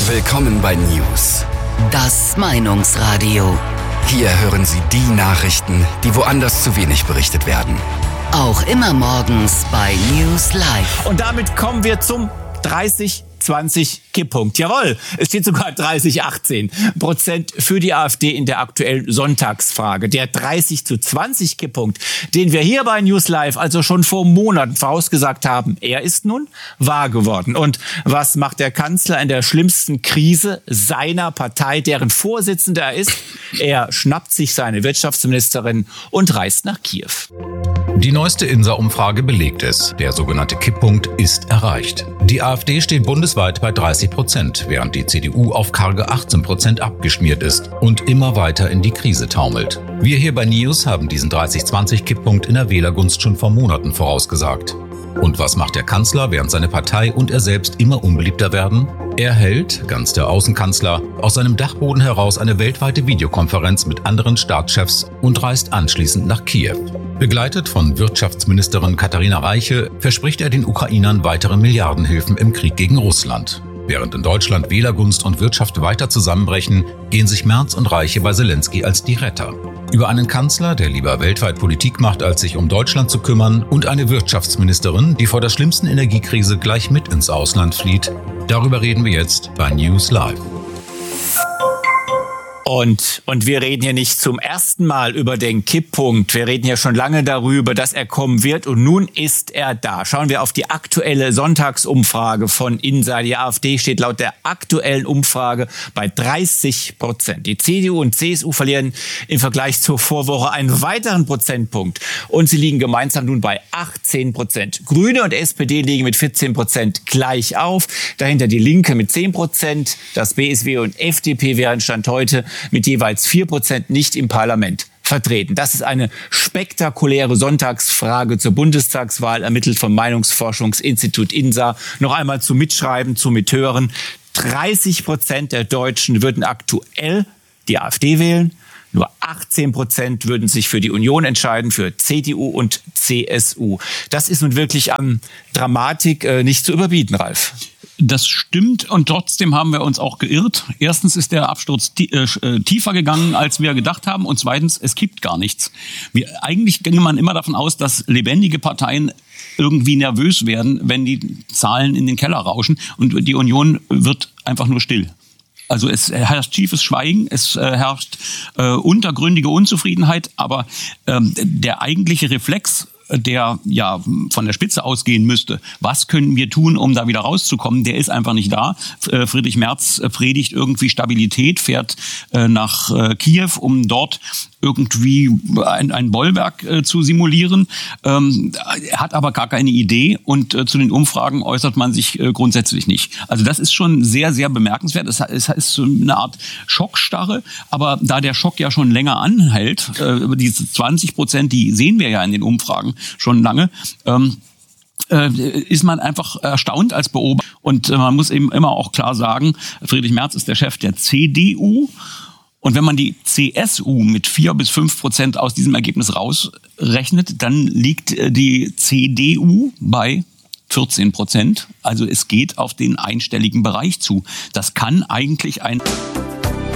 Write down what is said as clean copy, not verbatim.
Willkommen bei News. Das Meinungsradio. Hier hören Sie die Nachrichten, die woanders zu wenig berichtet werden. Auch immer morgens bei News Live. Und damit kommen wir zum 30-20 Kipppunkt. Jawohl, es steht sogar 30-18% für die AfD in der aktuellen Sonntagsfrage. Der 30-20 Kipppunkt, den wir hier bei News Live also schon vor Monaten vorausgesagt haben, er ist nun wahr geworden. Und was macht der Kanzler in der schlimmsten Krise seiner Partei, deren Vorsitzender er ist? Er schnappt sich seine Wirtschaftsministerin und reist nach Kiew. Die neueste INSA-Umfrage belegt es. Der sogenannte Kipppunkt ist erreicht. Die AfD steht bundesweit bei 30%, während die CDU auf karge 18% abgeschmiert ist und immer weiter in die Krise taumelt. Wir hier bei News haben diesen 30-20-Kipppunkt in der Wählergunst schon vor Monaten vorausgesagt. Und was macht der Kanzler, während seine Partei und er selbst immer unbeliebter werden? Er hält, ganz der Außenkanzler, aus seinem Dachboden heraus eine weltweite Videokonferenz mit anderen Staatschefs und reist anschließend nach Kiew. Begleitet von Wirtschaftsministerin Katharina Reiche verspricht er den Ukrainern weitere Milliardenhilfen im Krieg gegen Russland. Während in Deutschland Wählergunst und Wirtschaft weiter zusammenbrechen, gehen sich Merz und Reiche bei Zelensky als die Retter. Über einen Kanzler, der lieber weltweit Politik macht, als sich um Deutschland zu kümmern, und eine Wirtschaftsministerin, die vor der schlimmsten Energiekrise gleich mit ins Ausland flieht. Darüber reden wir jetzt bei News Live. Und wir reden hier nicht zum ersten Mal über den Kipppunkt. Wir reden ja schon lange darüber, dass er kommen wird. Und nun ist er da. Schauen wir auf die aktuelle Sonntagsumfrage von INSA. Die AfD steht laut der aktuellen Umfrage bei 30%. Die CDU und CSU verlieren im Vergleich zur Vorwoche einen weiteren Prozentpunkt. Und sie liegen gemeinsam nun bei 18%. Grüne und SPD liegen mit 14% gleich auf. Dahinter die Linke mit 10%. Das BSW und FDP wären Stand heute mit jeweils 4% nicht im Parlament vertreten. Das ist eine spektakuläre Sonntagsfrage zur Bundestagswahl, ermittelt vom Meinungsforschungsinstitut INSA. Noch einmal zum Mitschreiben, zum Mithören. 30% der Deutschen würden aktuell die AfD wählen. Nur 18% würden sich für die Union entscheiden, für CDU und CSU. Das ist nun wirklich an Dramatik nicht zu überbieten, Ralf. Das stimmt, und trotzdem haben wir uns auch geirrt. Erstens ist der Absturz tiefer gegangen, als wir gedacht haben, und zweitens, es gibt gar nichts. Eigentlich ginge man immer davon aus, dass lebendige Parteien irgendwie nervös werden, wenn die Zahlen in den Keller rauschen, und die Union wird einfach nur still. Also es herrscht tiefes Schweigen, es herrscht untergründige Unzufriedenheit, aber der eigentliche Reflex, der ja von der Spitze ausgehen müsste, was können wir tun, um da wieder rauszukommen, der ist einfach nicht da. Friedrich Merz predigt irgendwie Stabilität, fährt nach Kiew, um dort irgendwie ein Bollwerk zu simulieren, hat aber gar keine Idee, und zu den Umfragen äußert man sich grundsätzlich nicht. Also das ist schon sehr, sehr bemerkenswert. Es ist so eine Art Schockstarre, aber da der Schock ja schon länger anhält, diese 20%, die sehen wir ja in den Umfragen schon lange, ist man einfach erstaunt als Beobachter. Und man muss eben immer auch klar sagen, Friedrich Merz ist der Chef der CDU. Und wenn man die CSU mit 4-5% aus diesem Ergebnis rausrechnet, dann liegt die CDU bei 14%. Also es geht auf den einstelligen Bereich zu. Das kann eigentlich ein